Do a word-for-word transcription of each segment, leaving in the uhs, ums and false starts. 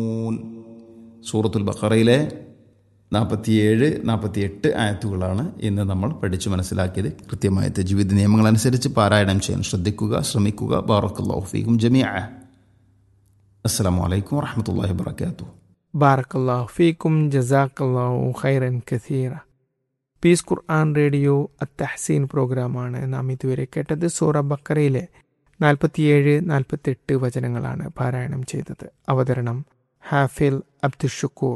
സൂറത്തുൽ ബഖറയിലെ നാൽപ്പത്തിയേഴ് നാൽപ്പത്തിയെട്ട് ആയത്തുകളാണ് ഇന്ന് നമ്മൾ പഠിച്ചു മനസ്സിലാക്കിയത്. കൃത്യമായ തജ്വീദ് നിയമങ്ങളനുസരിച്ച് പാരായണം ചെയ്യാൻ ശ്രദ്ധിക്കുക, ശ്രമിക്കുക. ബാറക്കല്ലാഹു ഫീക്കും ജമീഅ. അസ്സലാമു അലൈക്കും വറഹ്മത്തുള്ളാഹി വബറകാതുഹു. ബാറക്കല്ലാഹു ഫീക്കും ജസാക്കല്ലാഹു ഖൈറൻ കസീറ. പീസ് ഖുർആൻ റേഡിയോ അത്തഹ്സീൻ പ്രോഗ്രാമാണ് നാം ഇതുവരെ കേട്ടത്. സൂറ ബക്കറയിലെ നാൽപ്പത്തിയേഴ് നാൽപ്പത്തെട്ട് വചനങ്ങളാണ് പാരായണം ചെയ്തത്. അവതരണം ഹാഫിൽ അബ്ദുഷുക്കൂർ.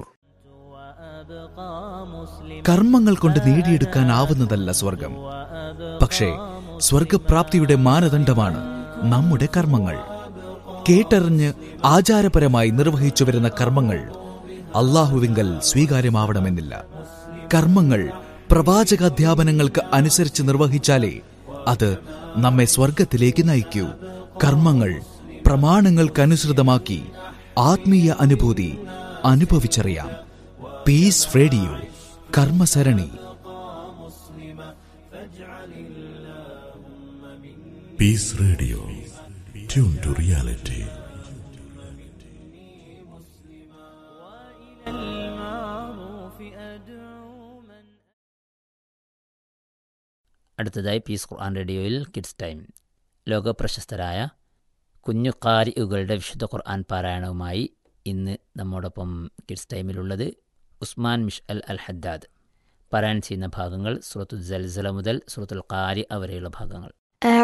കർമ്മങ്ങൾ കൊണ്ട് നേടിയെടുക്കാനാവുന്നതല്ല സ്വർഗം, പക്ഷേ സ്വർഗപ്രാപ്തിയുടെ മാനദണ്ഡമാണ് നമ്മുടെ കർമ്മങ്ങൾ. കേട്ടറിഞ്ഞ് ആചാരപരമായി നിർവഹിച്ചു വരുന്ന കർമ്മങ്ങൾ അല്ലാഹുവിങ്കൽ സ്വീകാര്യമാവണമെന്നില്ല. കർമ്മങ്ങൾ പ്രവാചകാധ്യാപനങ്ങൾക്ക് അനുസരിച്ച് നിർവഹിച്ചാലേ അത് നമ്മെ സ്വർഗത്തിലേക്ക് നയിക്കൂ. കർമ്മങ്ങൾ പ്രമാണങ്ങൾക്കനുസൃതമാക്കി ആത്മീയ അനുഭൂതി അനുഭവിച്ചറിയാം. Piece radio കർമ്മസരണി. Piece radio, tune to reality. അടുത്തതായി പീസ് ഖുർആൻ റേഡിയോയിൽ കിഡ്സ് ടൈം. ലോകപ്രശസ്തരായ കുഞ്ഞു ഖാരിഉകളുടെ വിശുദ്ധ ഖുർആൻ പാരായണവുമായി ഇന്ന് നമ്മോടൊപ്പം കിഡ്സ് ടൈമിലുള്ളത് ഉസ്മാൻ മിഷ്അൽ അൽ ഹദ്ദാദ്. പാരായണം ചെയ്യുന്ന ഭാഗങ്ങൾ സൂറത്തുൽ സൽസല മുതൽ സൂറത്തുൽ ഖാരിഅ വരെയുള്ള ഭാഗങ്ങൾ.